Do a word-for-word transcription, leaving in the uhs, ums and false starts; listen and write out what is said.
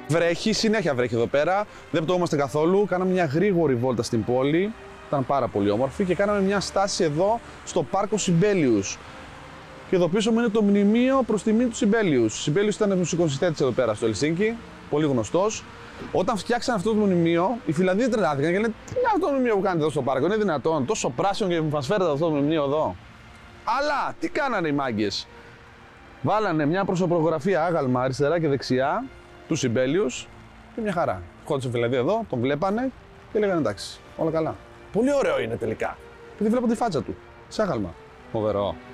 Βρέχει, συνέχεια βρέχει εδώ πέρα. Δεν πτωούμαστε καθόλου. Κάναμε μια γρήγορη βόλτα στην πόλη. Ήταν πάρα πολύ όμορφη και κάναμε μια στάση εδώ στο πάρκο Σιμπέλιους. Και εδώ πίσω μου είναι το μνημείο προς τιμή του Σιμπέλιους. Ο Σιμπέλιους ήταν μουσικοσυθέτης εδώ πέρα στο Ελσίνκι, πολύ γνωστός. Όταν φτιάξαν αυτό το μνημείο, οι Φιλανδοί τρελάθηκαν και λένε: τι είναι αυτό το μνημείο που κάνετε εδώ στο πάρκο, είναι δυνατόν, τόσο πράσινο και μας φέρετε αυτό το μνημείο εδώ. Αλλά τι κάνανε οι μάγκες. Βάλανε μια προσωπογραφία άγαλμα αριστερά και δεξιά του Σιμπέλιους και μια χαρά. Χώτησε Φιλανδοί εδώ, τον βλέπανε και λέγανε: εντάξει, όλα καλά. Πολύ ωραίο είναι τελικά. Επειδή βλέπω τη φάτσα του. Σε άγαλμα. Φοβερό.